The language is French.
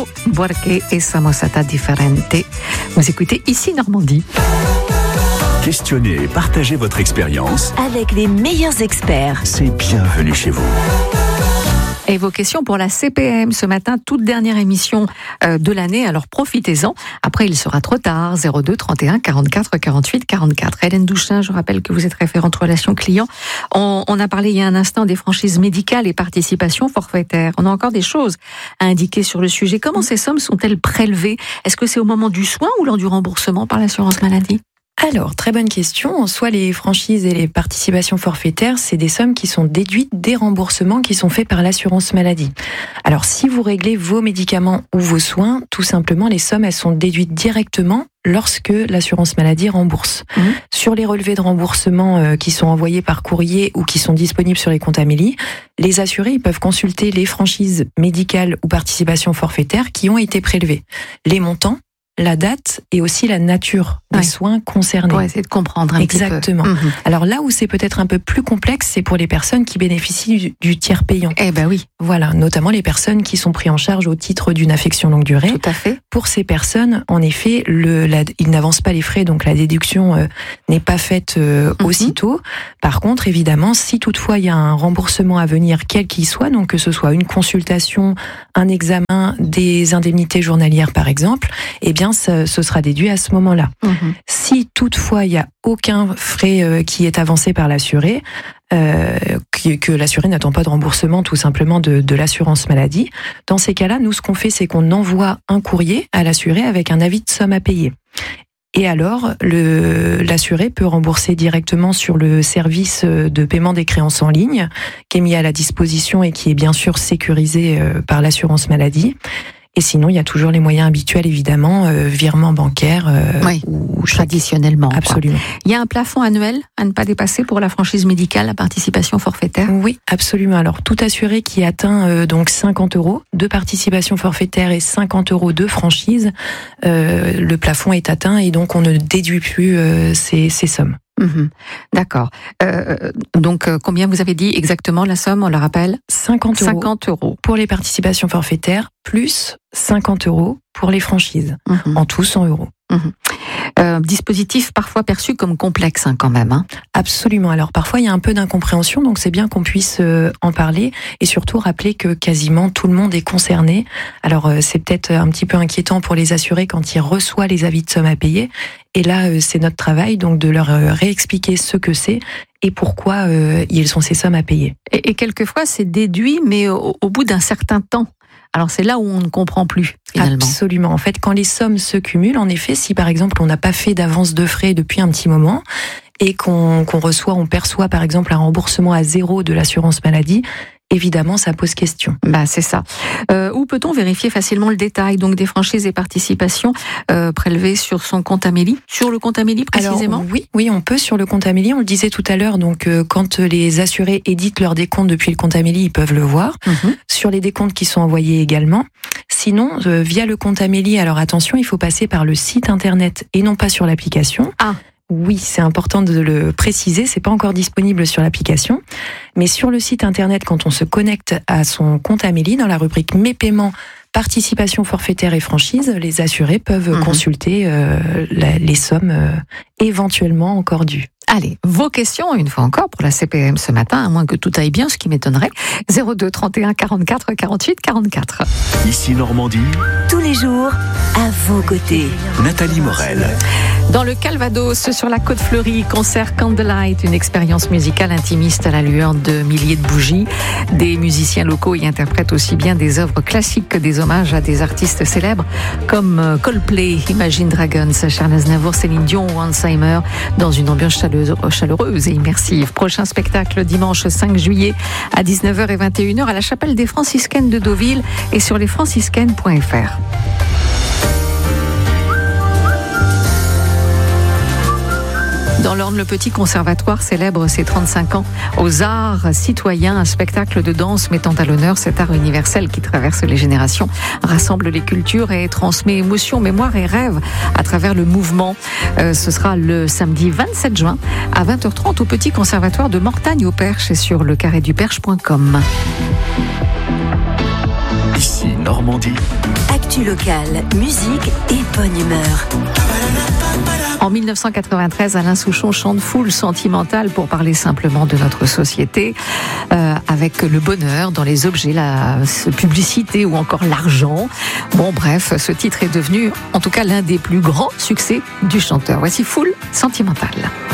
Federico, Porque estamos stata differente. Vous écoutez Ici Normandie. Questionnez et partagez votre expérience avec les meilleurs experts. C'est bienvenue chez vous. Et vos questions pour la CPM ce matin, toute dernière émission de l'année, alors profitez-en. Après, il sera trop tard, 02 31 44 48 44. Hélène Douchin, je rappelle que vous êtes référente relations clients. On a parlé il y a un instant des franchises médicales et participations forfaitaires. On a encore des choses à indiquer sur le sujet. Comment ces sommes sont-elles prélevées ? Est-ce que c'est au moment du soin ou lors du remboursement par l'assurance maladie ? Alors, très bonne question. En soi, les franchises et les participations forfaitaires, c'est des sommes qui sont déduites des remboursements qui sont faits par l'assurance maladie. Alors, si vous réglez vos médicaments ou vos soins, tout simplement, les sommes, elles sont déduites directement lorsque l'assurance maladie rembourse. Sur les relevés de remboursement qui sont envoyés par courrier ou qui sont disponibles sur les comptes Amélie, les assurés ils peuvent consulter les franchises médicales ou participations forfaitaires qui ont été prélevées. Les montants, la date et aussi la nature des soins concernés. Pour essayer de comprendre un petit peu. Exactement. Alors là où c'est peut-être un peu plus complexe, c'est pour les personnes qui bénéficient du tiers payant. Eh ben oui. Voilà, notamment les personnes qui sont prises en charge au titre d'une affection longue durée. Tout à fait. Pour ces personnes, en effet, ils n'avancent pas les frais, donc la déduction n'est pas faite aussitôt. Par contre, évidemment, si toutefois il y a un remboursement à venir, quel qu'il soit, donc que ce soit une consultation, un examen, des indemnités journalières par exemple, eh bien ce sera déduit à ce moment-là. Si toutefois il n'y a aucun frais qui est avancé par l'assuré, que l'assuré n'attend pas de remboursement tout simplement de l'assurance maladie, dans ces cas-là, nous ce qu'on fait, c'est qu'on envoie un courrier à l'assuré avec un avis de somme à payer. Et alors, l'assuré peut rembourser directement sur le service de paiement des créances en ligne, qui est mis à la disposition et qui est bien sûr sécurisé par l'assurance maladie. Et sinon, il y a toujours les moyens habituels, évidemment, virement bancaire. Ou traditionnellement. Absolument. Il y a un plafond annuel à ne pas dépasser pour la franchise médicale, la participation forfaitaire ? Oui, absolument. Alors, tout assuré qui atteint donc 50 € de participation forfaitaire et 50 € de franchise, le plafond est atteint et donc on ne déduit plus ces sommes. D'accord. Donc, combien vous avez dit exactement la somme, on le rappelle ? 50 € pour les participations forfaitaires, plus 50 € pour les franchises. En tout, 100 €. Dispositif parfois perçu comme complexe quand même. Absolument. Alors parfois il y a un peu d'incompréhension, donc c'est bien qu'on puisse en parler et surtout rappeler que quasiment tout le monde est concerné. Alors c'est peut-être un petit peu inquiétant pour les assurés quand ils reçoivent les avis de somme à payer. Et là c'est notre travail donc de leur réexpliquer ce que c'est et pourquoi ils ont ces sommes à payer. Et quelquefois c'est déduit mais au bout d'un certain temps. Alors c'est là où on ne comprend plus, finalement. Absolument. En fait, quand les sommes se cumulent, en effet, si par exemple on n'a pas fait d'avance de frais depuis un petit moment et qu'on perçoit par exemple un remboursement à 0 de l'assurance maladie, évidemment, ça pose question. C'est ça. Où peut-on vérifier facilement le détail donc des franchises et participations prélevées sur son compte Amélie ? Sur le compte Amélie précisément ? Alors, oui, on peut sur le compte Amélie. On le disait tout à l'heure. Donc, quand les assurés éditent leur décompte depuis le compte Amélie, ils peuvent le voir. Sur les décomptes qui sont envoyés également. Sinon, via le compte Amélie, alors attention, il faut passer par le site internet et non pas sur l'application. Oui, c'est important de le préciser, c'est pas encore disponible sur l'application, mais sur le site internet, quand on se connecte à son compte Amélie, dans la rubrique Mes paiements, participation forfaitaire et franchise, les assurés peuvent consulter les sommes éventuellement encore dues. Allez, vos questions, une fois encore, pour la CPM ce matin, à moins que tout aille bien, ce qui m'étonnerait. 02 31 44 48 44. Ici Normandie. Tous les jours, à vos côtés. Nathalie Morel. Dans le Calvados, sur la côte fleurie, concert Candlelight, une expérience musicale intimiste à la lueur de milliers de bougies. Des musiciens locaux y interprètent aussi bien des œuvres classiques que des hommages à des artistes célèbres comme Coldplay, Imagine Dragons, Charles Aznavour, Céline Dion ou Hans Zimmer, dans une ambiance chaleureuse et immersive. Prochain spectacle dimanche 5 juillet à 19h et 21h à la chapelle des franciscaines de Deauville et sur lesfranciscaines.fr. Dans l'Orne, le Petit Conservatoire célèbre ses 35 ans aux arts citoyens, un spectacle de danse mettant à l'honneur cet art universel qui traverse les générations, rassemble les cultures et transmet émotions, mémoire et rêves à travers le mouvement. Ce sera le samedi 27 juin à 20h30 au Petit Conservatoire de Mortagne au Perche et sur lecarréduperche.com. Ici Normandie. Actu locale, musique et bonne humeur. En 1993, Alain Souchon chante Foule sentimentale pour parler simplement de notre société, avec le bonheur dans les objets, la publicité ou encore l'argent. Bon bref, ce titre est devenu en tout cas l'un des plus grands succès du chanteur. Voici Foule sentimentale.